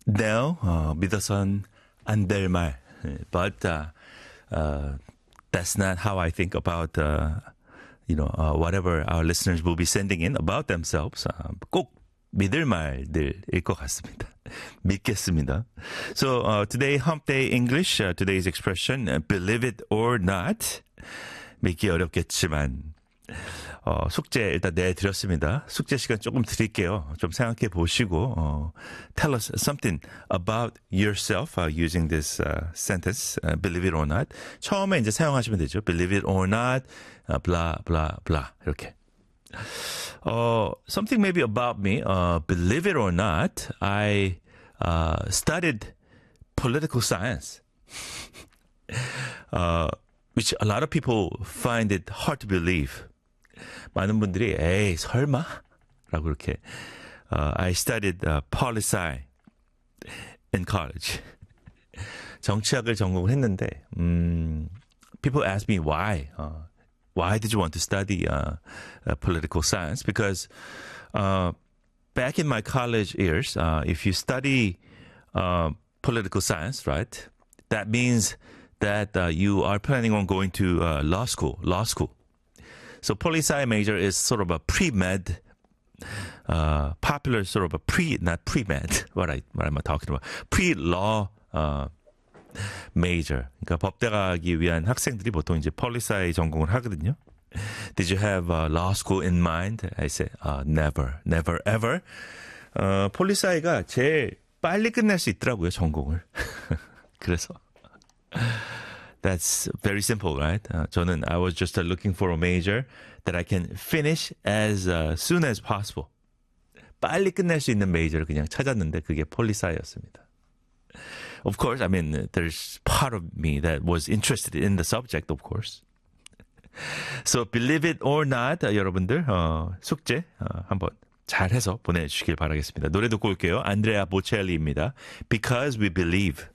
No, 믿어선 안 될 말. But that's not how I think about whatever our listeners will be sending in about themselves. 꼭 믿을 말들일 것 같습니다. 믿겠습니다. So today, Hump Day English, today's expression, believe it or not. 믿기 어렵겠지만 숙제 일단 내드렸습니다. 숙제 시간 조금 드릴게요. 좀 생각해 보시고 tell us something about yourself using this sentence, believe it or not. 처음에 이제 사용하시면 되죠. believe it or not, blah, blah, blah 이렇게. Something maybe about me. Believe it or not, I studied political science. Which a lot of people find it hard to believe. 많은 분들이 에이 설마? 라고 이렇게 I studied poli-sci in college. 정치학을 전공을 했는데 people ask me why. Why did you want to study political science? Because back in my college years, if you study political science, right, that means that you are planning on going to law school. So poli-sci major is sort of a pre-med, popular sort of a not pre-med, what am I talking about? Pre-law major. 그러니까 법대 가기 위한 학생들이 보통 이제 poli-sci 전공을 하거든요. Did you have law school in mind? I say, never, ever. poli-sci가 제일 빨리 끝낼 수 있더라고요, 전공을. 그래서. That's very simple, right? 저는 I was just looking for a major that I can finish as soon as possible. 빨리 끝낼 수 있는 메이저를 그냥 찾았는데 그게 폴리사이였습니다. Of course, I mean, there's part of me that was interested in the subject, of course. So, believe it or not, 여러분들 숙제 한번 잘해서 보내주시길 바라겠습니다. 노래 듣고 올게요. 안드레아 보첼리입니다. Because we believe.